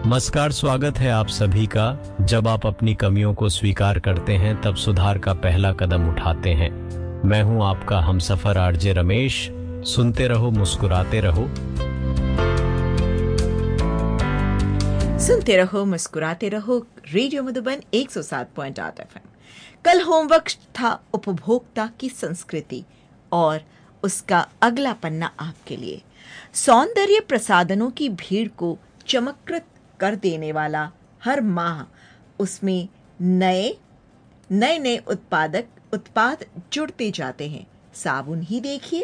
नमस्कार, स्वागत है आप सभी का। जब आप अपनी कमियों को स्वीकार करते हैं तब सुधार का पहला कदम उठाते हैं। मैं हूं आपका हमसफर आरजे रमेश। सुनते रहो, मुस्कुराते रहो। सुनते रहो, मुस्कुराते रहो। Radio Madhuban 107.8 FM। कल होमवर्क था उपभोक्ता की संस्कृति और उसका अगला पन्ना आपके लिए। सौंदर्य प्रसाधनों की भीड़ को चमत्कृत कर देने वाला हर माह उसमें नए उत्पाद जुड़ते जाते हैं। साबुन ही देखिए,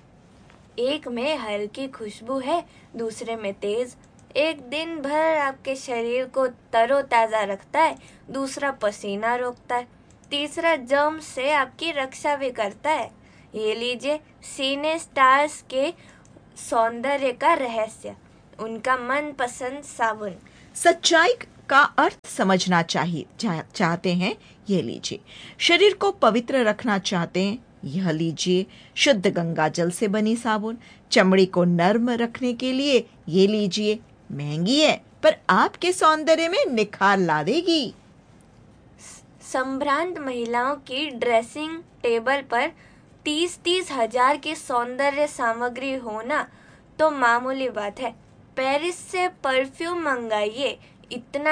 एक में हल्की खुशबू है, दूसरे में तेज। एक दिन भर आपके शरीर को तरोताजा रखता है, दूसरा पसीना रोकता है, तीसरा जर्म से आपकी रक्षा भी करता है। ये लीजिए सीने स्टार्स के सौंदर्य का रहस्य, उनका मनपसंद साबुन। सच्चाई का अर्थ समझना चाहते हैं, ये लीजिए। शरीर को पवित्र रखना चाहते हैं, यह लीजिए शुद्ध गंगा जल से बनी साबुन। चमड़ी को नर्म रखने के लिए ये लीजिए। महंगी है पर आपके सौंदर्य में निखार ला देगी। संभ्रांत महिलाओं की ड्रेसिंग टेबल पर 30-30 हजार की सौंदर्य सामग्री होना तो मामूली बात है। पेरिस से परफ्यूम मंगाइए, इतना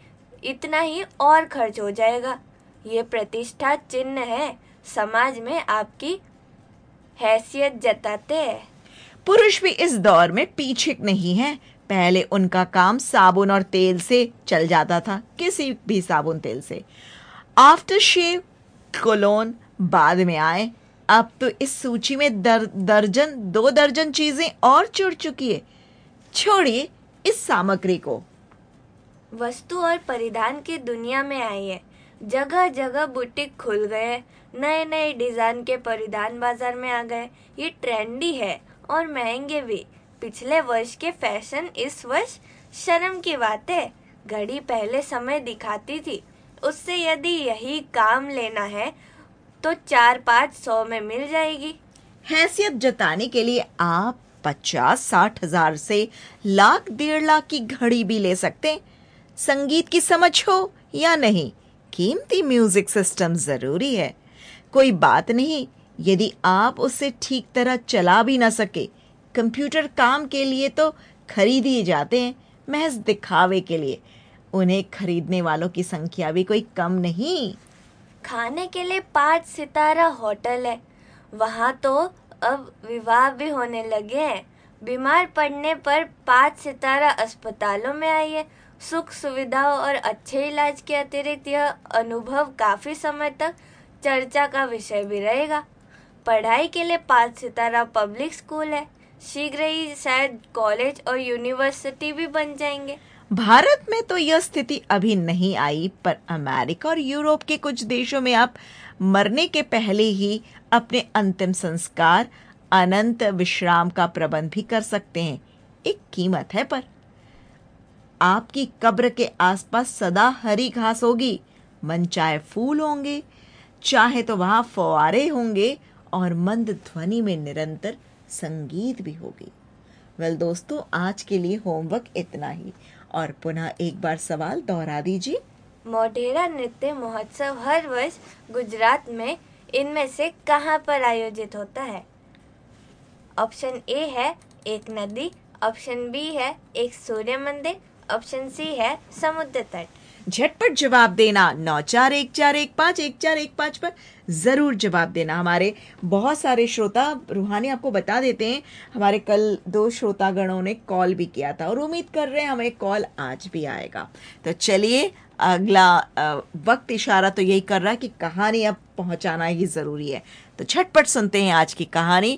ही और खर्च हो जाएगा। ये प्रतिष्ठा चिन्ह है, समाज में आपकी हैसियत जताते हैं। पुरुष भी इस दौर में पीछे नहीं है। पहले उनका काम साबुन और तेल से चल जाता था, किसी भी साबुन तेल से। आफ्टर शेव, कोलोन बाद में आए। अब तो इस सूची में 2 दर्जन चीजें और जुड़ चुकी है। छोड़िए इस सामग्री को। वस्तु और परिधान की दुनिया में आई है। जगह जगह बुटीक खुल गए, नए नए डिजाइन के परिधान बाजार में आ गए। ये ट्रेंडी है और महंगे भी। पिछले वर्ष के फैशन इस वर्ष शर्म की बात है। घड़ी पहले समय दिखाती थी, उससे यदि यही काम लेना है तो 400-500 में मिल जाएगी। हैसियत जताने के लिए आप 50-60 हजार से लाख 1.5 लाख की घड़ी भी ले सकते। संगीत की समझ हो या नहीं, कीमती म्यूजिक सिस्टम जरूरी है। कोई बात नहीं यदि आप उसे ठीक तरह चला भी ना सके। कंप्यूटर काम के लिए तो खरीद ही जाते हैं, महज दिखावे के लिए। उन्हें खरीदने वालों की संख्या भी कोई कम नहीं। खाने के लिए 5 सितारा होटल है, वहाँ तो अब विवाह भी होने लगे हैं। बीमार पड़ने पर 5 सितारा अस्पतालों में आई है। सुख सुविधाओं और अच्छे इलाज के अतिरिक्त यह अनुभव काफी समय तक चर्चा का विषय भी रहेगा। पढ़ाई के लिए 5 सितारा पब्लिक स्कूल है, शीघ्र ही शायद कॉलेज और यूनिवर्सिटी भी बन जाएंगे। भारत में तो यह स्थिति अभी नहीं आई, पर अमेरिका और यूरोप के कुछ देशों में आप मरने के पहले ही अपने अंतिम संस्कार, अनंत विश्राम का प्रबंध भी कर सकते हैं। एक कीमत है, पर आपकी कब्र के आसपास सदा हरी घास होगी, मनचाहे फूल होंगे, चाहे तो वहां फव्वारे होंगे और मंद ध्वनि में निरंतर संगीत भी होगी। वेल दोस्तों, आज के लिए होमवर्क इतना ही। और पुनः एक बार सवाल दोहरा दीजिए। मोढेरा नृत्य महोत्सव हर वर्ष गुजरात में इनमें से कहां पर आयोजित होता है? ऑप्शन ए है एक नदी, ऑप्शन बी है एक सूर्य मंदिर, ऑप्शन सी है समुद्र तट। झटपट जवाब देना 9414151415 पर जरूर जवाब देना। हमारे बहुत सारे श्रोता, रूहानी आपको बता देते हैं, हमारे कल 2 श्रोतागणों ने कॉल भी किया था और उम्मीद कर रहे हैं हमें कॉल आज भी आएगा। तो चलिए, अगला वक्त इशारा तो यही कर रहा है कि कहानी अब पहुंचाना ही जरूरी है। तो झटपट सुनते हैं आज की कहानी।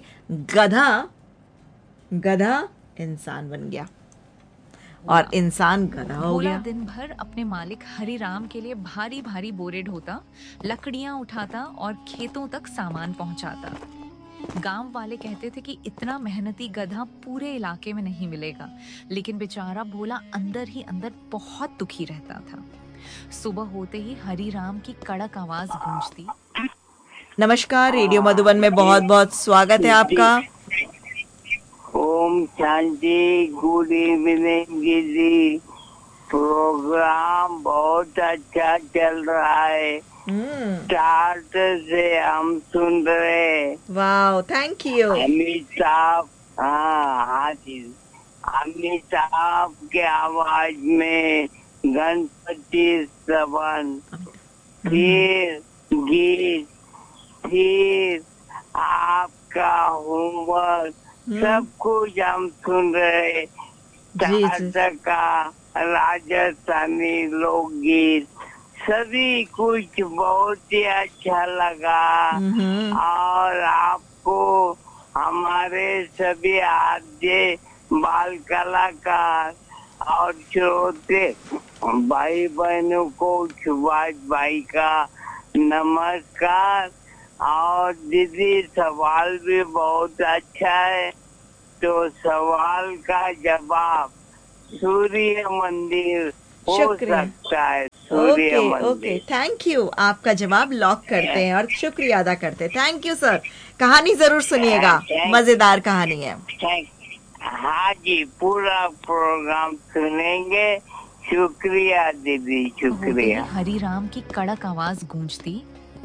गधा इंसान बन गया और इंसान गधा हो गया। दिन भर अपने मालिक हरिराम के लिए भारी भारी बोरे ढोता, लकड़ियां उठाता और खेतों तक सामान पहुंचाता। गांव वाले कहते थे कि इतना मेहनती गधा पूरे इलाके में नहीं मिलेगा, लेकिन बेचारा भोला अंदर ही अंदर बहुत दुखी रहता था। सुबह होते ही हरिराम की कड़क आवाज गूंजती। नमस्कार, रेडियो मधुबन में बहुत बहुत स्वागत है आपका। ओम शांति, गुड इवनिंग दीदी। प्रोग्राम बहुत अच्छा चल रहा है। स्टार्ट से हम सुन रहे। वाह, थैंक यू। अमिताभ, हाँ जी, अमिताभ के आवाज में गणपति श्रवण, फिर गीत, फिर आपका होमवर्क, सब कुछ हम सुन रहे। स्टार्ट का राजस्थानी लोकगीत, सभी कुछ बहुत ही अच्छा लगा। और आपको हमारे सभी आद्य बाल कलाकार और श्रोते भाई बहनों को सुभाष भाई का नमस्कार। और दीदी सवाल भी बहुत अच्छा है, तो सवाल का जवाब सूर्य मंदिर हो सकता है। सूर्य मंदिर। Okay, thank you. आपका जवाब लॉक करते हैं और शुक्रिया अदा करते हैं। Thank you sir. कहानी जरूर सुनिएगा, मजेदार कहानी है। हाँ जी, पूरा प्रोग्राम सुनेंगे। शुक्रिया दीदी, शुक्रिया। हरिराम की कड़क आवाज गूंजती,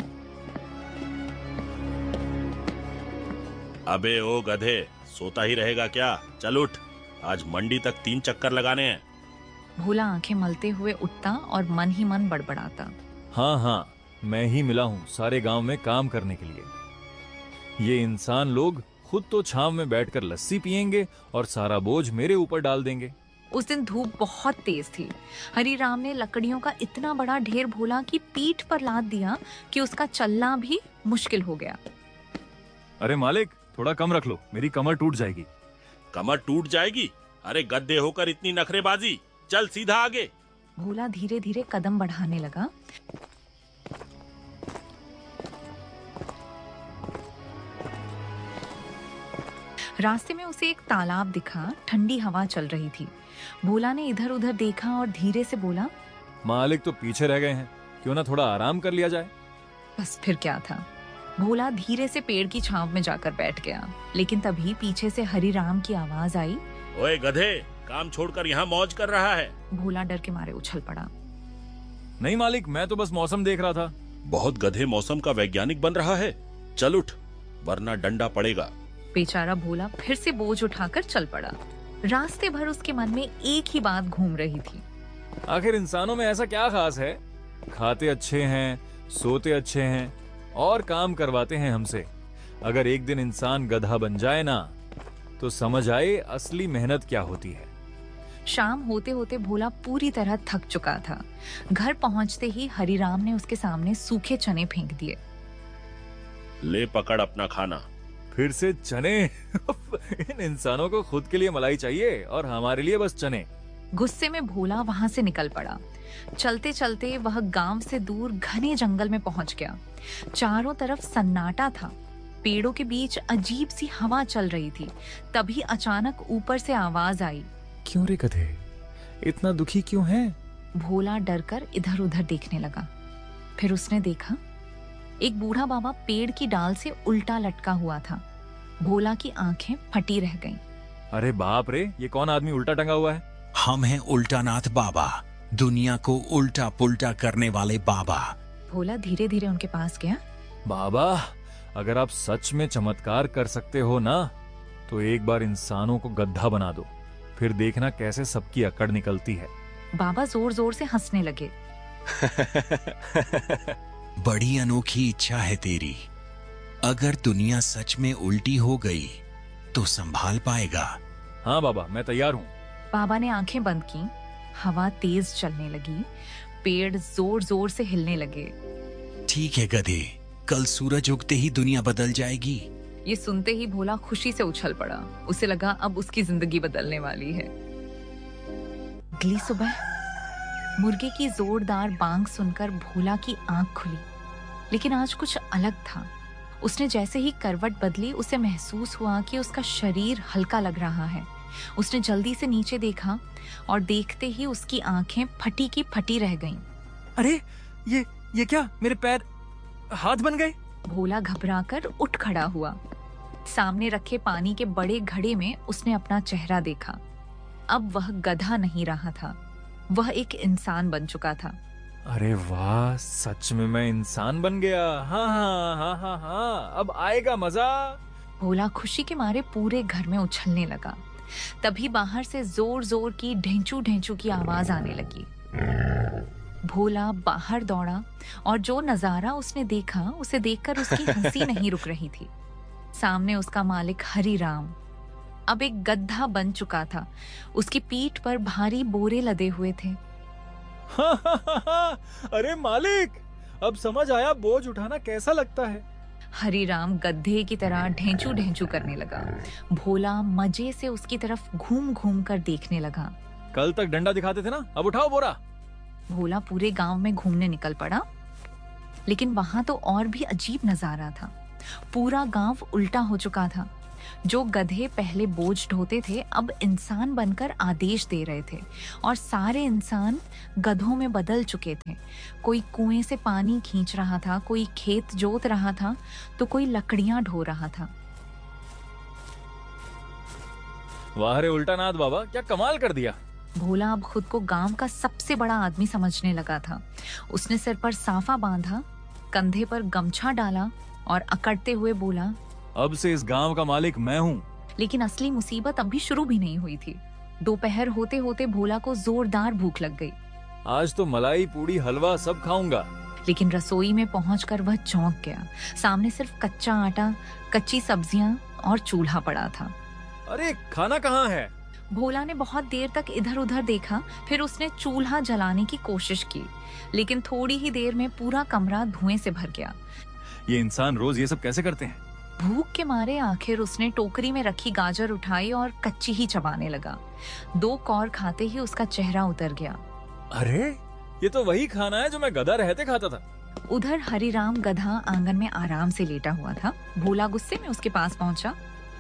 अबे ओ गधे, सोता ही रहेगा क्या? चल उठ, आज मंडी तक 3 चक्कर लगाने हैं। भोला आंखें मलते हुए उठता और मन ही मन बड़बड़ाता। हाँ, मैं ही मिला हूँ सारे गांव में काम करने के लिए। ये इंसान लोग खुद तो छांव में बैठकर लस्सी पियेंगे और सारा बोझ मेरे ऊपर डाल देंगे। उस दिन धूप बहुत तेज थी। हरिराम ने लकड़ियों का इतना बड़ा ढेर भोला की पीठ पर लाद दिया कि उसका चलना भी मुश्किल हो गया। अरे मालिक, थोड़ा कम रख लो, मेरी कमर टूट जाएगी। कमर टूट जाएगी? अरे गद्दे होकर इतनी नखरेबाजी, चल सीधा आगे। भोला धीरे धीरे कदम बढ़ाने लगा। रास्ते में उसे एक तालाब दिखा, ठंडी हवा चल रही थी। भोला ने इधर उधर देखा और धीरे से बोला, मालिक तो पीछे रह गए हैं, क्यों ना थोड़ा आराम कर लिया जाए। बस फिर क्या था। भोला धीरे से पेड़ की छांव में जाकर बैठ गया, लेकिन तभी पीछे से हरिराम की आवाज आई, ओए गधे, काम छोड़कर यहाँ मौज कर रहा है। भोला डर के मारे उछल पड़ा। नहीं मालिक, मैं तो बस मौसम देख रहा था। बहुत गधे मौसम का वैज्ञानिक बन रहा है। चल उठ, वरना डंडा पड़ेगा। बेचारा भोला फिर से बोझ उठाकर चल पड़ा। रास्ते भर उसके मन में एक ही बात घूम रही थी, आखिर इंसानों में ऐसा क्या खास है? खाते अच्छे हैं, सोते अच्छे हैं और काम करवाते हैं हमसे। अगर एक दिन इंसान गधा बन जाए ना, तो समझ आए असली मेहनत क्या होती है। शाम होते होते भोला पूरी तरह थक चुका था। घर पहुंचते ही हरिराम ने उसके सामने सूखे चने फेंक दिए। ले पकड़ अपना खाना। फिर से चने? इन इंसानों को खुद के लिए मलाई चाहिए और हमारे लिए बस चने। गुस्से में भोला वहां से निकल पड़ा। चलते चलते वह गांव से दूर घने जंगल में पहुंच गया। चारों तरफ सन्नाटा था। पेड़ों के बीच अजीब सी हवा चल रही थी। तभी अचानक ऊपर से आवाज आई, क्यों रे गधे, इतना दुखी क्यों है? भोला डरकर इधर उधर देखने लगा। फिर उसने देखा एक बूढ़ा बाबा पेड़ की डाल से उल्टा लटका हुआ था। भोला की आंखें फटी रह गईं। अरे बाप रे, ये कौन आदमी उल्टा टंगा हुआ है? हम हैं उल्टानाथ बाबा, दुनिया को उल्टा पुल्टा करने वाले बाबा। भोला धीरे धीरे उनके पास गया। बाबा, अगर आप सच में चमत्कार कर सकते हो ना, तो एक बार इंसानों को गधा बना दो, फिर देखना कैसे सबकी अकड़ निकलती है। बाबा जोर जोर से हंसने लगे। बड़ी अनोखी इच्छा है तेरी। अगर दुनिया सच में उल्टी हो गई तो संभाल पाएगा? हाँ बाबा, मैं तैयार हूँ। बाबा ने आंखें बंद की। हवा तेज चलने लगी। पेड़ जोर जोर से हिलने लगे। ठीक है गधे, कल सूरज उगते ही दुनिया बदल जाएगी। ये सुनते ही भोला खुशी से उछल पड़ा। उसे लगा अब उसकी जिंदगी बदलने वाली है। अगली सुबह मुर्गे की जोरदार बांग सुनकर भोला की आंख खुली, लेकिन आज कुछ अलग था। उसने जैसे ही करवट बदली, उसे महसूस हुआ कि उसका शरीर हल्का लग रहा है। उसने जल्दी से नीचे देखा और देखते ही उसकी आंखें फटी की फटी रह गईं। अरे ये क्या, मेरे पैर हाथ बन गए? भोला घबराकर उठ खड़ा हुआ। सामने रखे पानी के बड़े घड़े में उसने अपना चेहरा देखा। अब वह गधा नहीं रहा था, वह एक इंसान बन चुका था। अरे वाह, सच में मैं इंसान बन गया। हाँ हाँ हाँ हाँ हाँ, अब आएगा मजा। भोला खुशी के मारे पूरे घर में उछलने लगा। तभी बाहर से जोर जोर की ढेंचू ढेंचू की आवाज आने लगी। भोला बाहर दौड़ा और जो नजारा उसने देखा उसे देखकर उसकी हंसी नहीं रुक रही थी। सामने उसका मालिक हरिराम अब एक गधा बन चुका था। उसकी पीठ पर भारी बोरे लदे हुए थे। अरे मालिक, अब समझ आया बोझ उठाना कैसा लगता है। हरिराम गधे की तरह ढेंचू ढेंचू करने लगा। भोला मजे से उसकी तरफ घूम घूम कर देखने लगा। कल तक डंडा दिखाते थे ना, अब उठाओ बोरा। भोला पूरे गांव में घूमने निकल पड़ा, लेकिन वहां तो और भी अजीब नजारा था। पूरा गांव उल्टा हो चुका था। जो गधे पहले बोझ ढोते थे अब इंसान बनकर आदेश दे रहे थे, और सारे इंसान गधों में बदल चुके थे। कोई कुएं से पानी खींच रहा था, कोई खेत जोत रहा था, तो कोई लकड़ियां ढो रहा था। वाह रे उल्टानाथ बाबा, क्या कमाल कर दिया। भोला अब खुद को गांव का सबसे बड़ा आदमी समझने लगा था। उसने सिर पर साफा बांधा, कंधे पर गमछा डाला और अकड़ते हुए बोला, अब से इस गांव का मालिक मैं हूँ। लेकिन असली मुसीबत अभी शुरू भी नहीं हुई थी। दोपहर होते होते भोला को जोरदार भूख लग गई। आज तो मलाई पूड़ी हलवा सब खाऊंगा। लेकिन रसोई में पहुंचकर वह चौंक गया। सामने सिर्फ कच्चा आटा, कच्ची सब्जियां और चूल्हा पड़ा था। अरे खाना कहाँ है? भोला ने बहुत देर तक इधर उधर देखा, फिर उसने चूल्हा जलाने की कोशिश की, लेकिन थोड़ी ही देर में पूरा कमरा धुएं से भर गया। ये इंसान रोज ये सब कैसे करते हैं? भूख के मारे आखिर उसने टोकरी में रखी गाजर उठाई और कच्ची ही चबाने लगा। 2 कौर खाते ही उसका चेहरा उतर गया। अरे ये तो वही खाना है जो मैं गधा रहते खाता था। उधर हरिराम गधा आंगन में आराम से लेटा हुआ था। भोला गुस्से में उसके पास पहुंचा।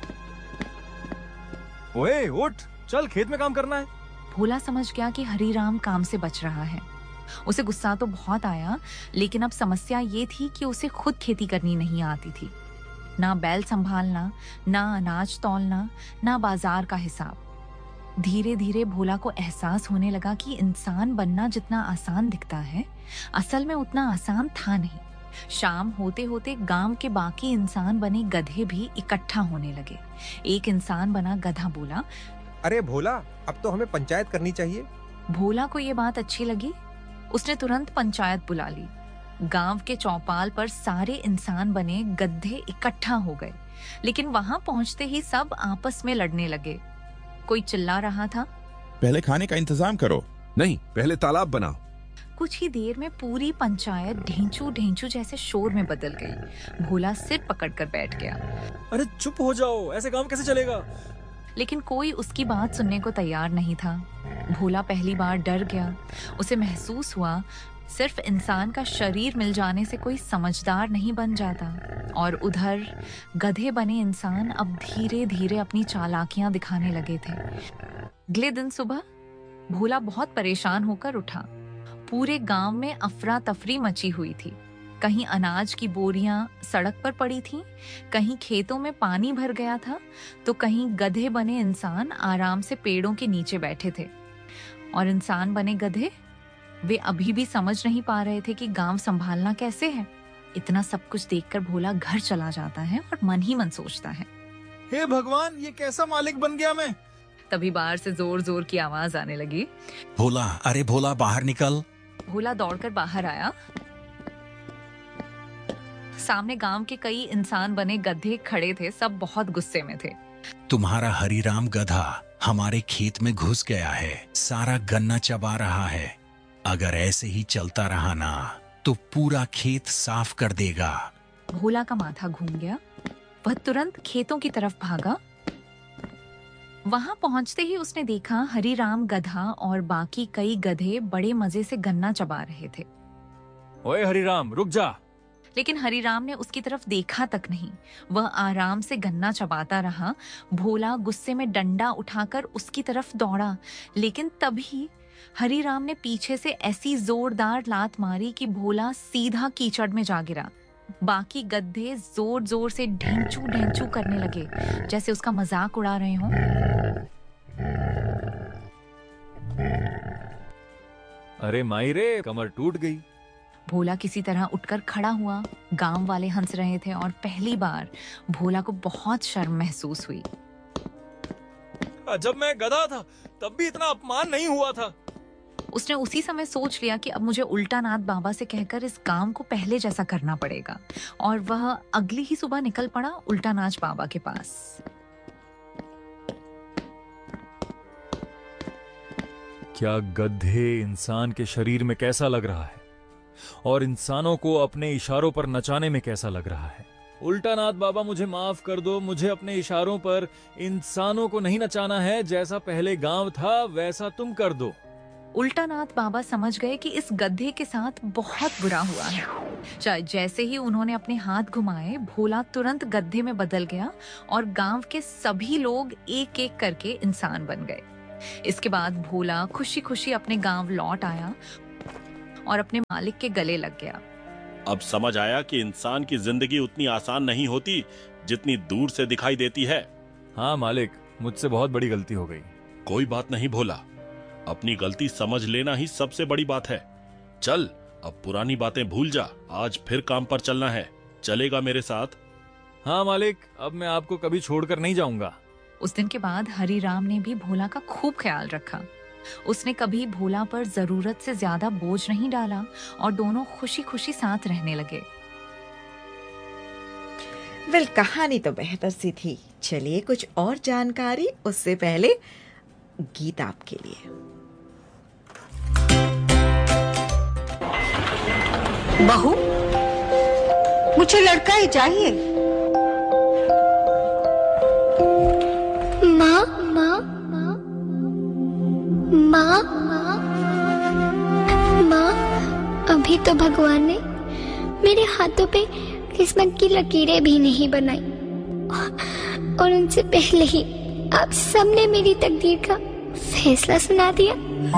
ओए उठ, चल खेत में काम करना है। भोला समझ गया कि हरिराम काम से बच रहा है। उसे गुस्सा तो बहुत आया, लेकिन अब समस्या ये थी कि उसे खुद खेती करनी नहीं आती थी। ना बैल संभालना, ना अनाज तौलना, ना बाजार का हिसाब। धीरे धीरे भोला को एहसास होने लगा कि इंसान बनना जितना आसान दिखता है, असल में उतना आसान था नहीं। शाम होते होते गांव के बाकी इंसान बने गधे भी इकट्ठा होने लगे। एक इंसान बना गधा बोला, अरे भोला, अब तो हमें पंचायत करनी चाहिए। भोला को ये बात अच्छी लगी। उसने तुरंत पंचायत बुला ली। गांव के चौपाल पर सारे इंसान बने गधे इकट्ठा हो गए, लेकिन वहां पहुंचते ही सब आपस में लड़ने लगे। कोई चिल्ला रहा था, पहले खाने का इंतजाम करो। नहीं, पहले तालाब बनाओ। कुछ ही देर में पूरी पंचायत ढेंचू ढेंचू जैसे शोर में बदल गई। भोला सिर पकड़कर बैठ गया। अरे चुप हो जाओ, ऐसे काम कैसे चलेगा? लेकिन कोई उसकी बात सुनने को तैयार नहीं था। भोला पहली बार डर गया। उसे महसूस हुआ सिर्फ इंसान का शरीर मिल जाने से कोई समझदार नहीं बन जाता। और उधर गधे बने इंसान अब धीरे धीरे अपनी चालाकियां दिखाने लगे थे। अगले दिन सुबह भोला बहुत परेशान होकर उठा। पूरे गांव में अफरा तफरी मची हुई थी। कहीं अनाज की बोरियां सड़क पर पड़ी थीं, कहीं खेतों में पानी भर गया था, तो कहीं गधे बने इंसान आराम से पेड़ों के नीचे बैठे थे। और इंसान बने गधे, वे अभी भी समझ नहीं पा रहे थे कि गांव संभालना कैसे है। इतना सब कुछ देखकर भोला घर चला जाता है और मन ही मन सोचता है, हे भगवान, ये कैसा मालिक बन गया मैं। तभी बाहर से जोर जोर की आवाज आने लगी। भोला, अरे भोला, बाहर निकल। भोला दौड़कर बाहर आया। सामने गांव के कई इंसान बने गधे खड़े थे। सब बहुत गुस्से में थे। तुम्हारा हरिराम गधा हमारे खेत में घुस गया है, सारा गन्ना चबा रहा है। अगर ऐसे ही चलता रहा ना तो पूरा खेत साफ कर देगा। भोला का माथा घूम गया। वह तुरंत खेतों की तरफ भागा। वहां पहुंचते ही उसने देखा हरिराम गधा और बाकी कई गधे बड़े मजे से गन्ना चबा रहे थे। ओए हरिराम, रुक जा। लेकिन हरिराम ने उसकी तरफ देखा तक नहीं। वह आराम से गन्ना चबाता रहा। भोला गुस्से में डंडा उठाकर उसकी तरफ दौड़ा, लेकिन तभी हरिराम ने पीछे से ऐसी जोरदार लात मारी कि भोला सीधा कीचड़ में जा गिरा। बाकी गधे जोर जोर से ढेंचू ढेंचू करने लगे, जैसे उसका मजाक उड़ा रहे हों। अरे माई रे, कमर टूट गई। भोला किसी तरह उठकर खड़ा हुआ। गांव वाले हंस रहे थे और पहली बार भोला को बहुत शर्म महसूस हुई। जब मैं गधा था तब भी इतना अपमान नहीं हुआ था। उसने उसी समय सोच लिया कि अब मुझे उल्टा नाथ बाबा से कहकर इस काम को पहले जैसा करना पड़ेगा, और वह अगली ही सुबह निकल पड़ा उल्टा नाथ बाबा के पास। क्या गधे इंसान के शरीर में कैसा लग रहा है, और इंसानों को अपने इशारों पर नचाने में कैसा लग रहा है। उल्टा नाथ बाबा, मुझे माफ कर दो, मुझे अपने इशारों पर इंसानों को नहीं नचाना है। जैसा पहले गांव था वैसा तुम कर दो। उल्टा नाथ बाबा समझ गए कि इस गधे के साथ बहुत बुरा हुआ है। जैसे ही उन्होंने अपने हाथ घुमाए, भोला तुरंत गधे में बदल गया और गांव के सभी लोग एक एक करके इंसान बन गए। इसके बाद भोला खुशी खुशी अपने गांव लौट आया और अपने मालिक के गले लग गया। अब समझ आया कि इंसान की जिंदगी उतनी आसान नहीं होती जितनी दूर से दिखाई देती है। हाँ मालिक, मुझसे बहुत बड़ी गलती हो गई। कोई बात नहीं भोला, अपनी गलती समझ लेना ही सबसे बड़ी बात है। चल, अब पुरानी बातें भूल जा, आज फिर काम पर चलना है। चलेगा मेरे साथ? हाँ मालिक, अब मैं आपको कभी छोड़कर नहीं जाऊंगा। उस दिन के बाद हरी राम ने भी भोला का खूब ख्याल रखा। उसने कभी भोला पर जरूरत से ज्यादा बोझ नहीं डाला और दोनों खुशी खुशी साथ रहने लगे। वेल, कहानी तो बेहतर सी थी। चलिए कुछ और जानकारी, उससे पहले गीत आपके लिए। बहू, मुझे लड़का ही चाहिए। माँ माँ माँ माँ, अभी तो भगवान ने मेरे हाथों पे किस्मत की लकीरें भी नहीं बनाई, और उनसे पहले ही आप सबने मेरी तकदीर का फैसला सुना दिया।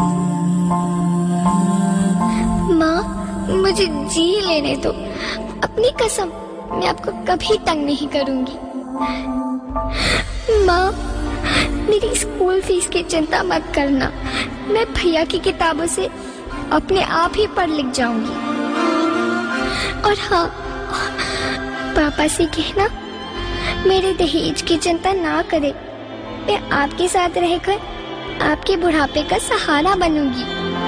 माँ, मुझे जी लेने दो। अपनी कसम, मैं आपको कभी तंग नहीं करूंगी। माँ, मेरी स्कूल फीस की चिंता मत करना। मैं भैया की किताबों से अपने आप ही पढ़ लिख जाऊंगी। और हाँ, पापा से कहना मेरे दहेज की चिंता ना करे। मैं आपके साथ रहकर आपके बुढ़ापे का सहारा बनूंगी।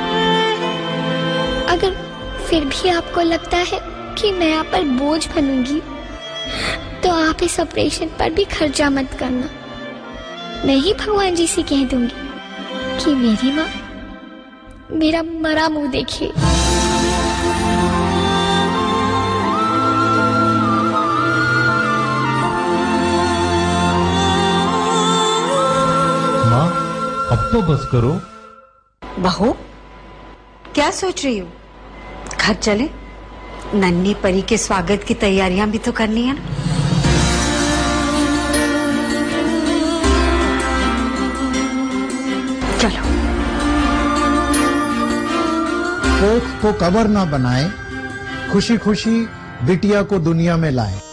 अगर फिर भी आपको लगता है कि मैं आप पर बोझ बनूंगी, तो आप इस ऑपरेशन पर भी खर्चा मत करना। मैं ही भगवान जी से कह दूंगी कि मेरी माँ मेरा मरा मुंह देखे। माँ, अब तो बस करो। बहू, क्या सोच रही हो? घर चले? नन्ही परी के स्वागत की तैयारियां भी तो करनी है ना। चलो। कोख को कवर ना बनाए, खुशी खुशी बिटिया को दुनिया में लाए।